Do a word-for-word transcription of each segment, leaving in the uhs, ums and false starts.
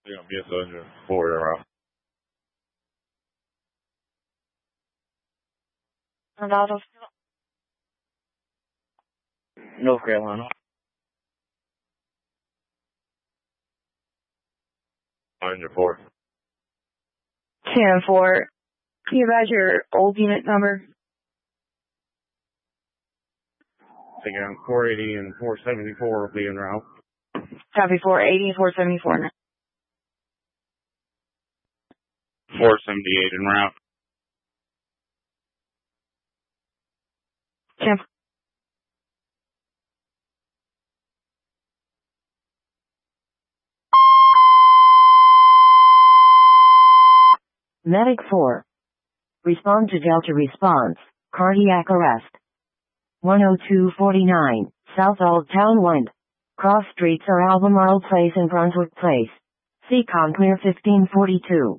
Yeah, B S one four route. Ronaldo. North Carolina. Nine four. ten four. Can you advise your old unit number? Taking out four eighty and four seventy-four will be en route. Copy four eighty and four seventy-four. four seventy-eight en route. ten. Medic four. Respond to Delta response. Cardiac arrest. one oh two forty-nine, South Old Town Wind. Cross streets are Albemarle Place and Brunswick Place. Seacon clear fifteen forty-two.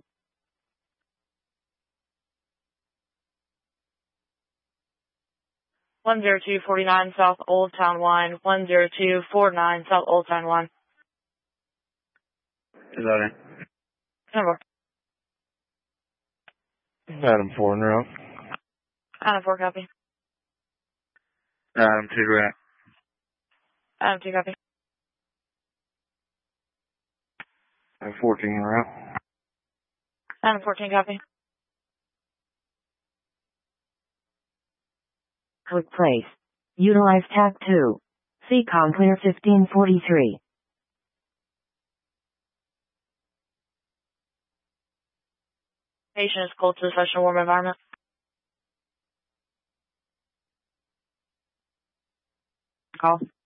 one zero two four nine South Old Town Line. one zero two four nine South Old Town Line. Is that it? Number. Adam four en route. Adam four copy. Adam two route. Adam two copy. Adam fourteen en route. Adam fourteen copy. Click place. Utilize T A C two. Seacon clear fifteen forty-three. Patient is cold to the session warm environment. Call.